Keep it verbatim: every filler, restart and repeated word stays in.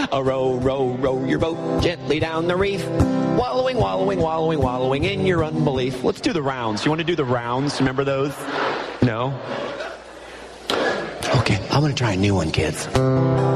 A row, row, row your boat gently down the reef. Wallowing, wallowing, wallowing, wallowing in your unbelief. Let's do the rounds. You want to do the rounds? Remember those? No? Okay, I'm going to try a new one, kids.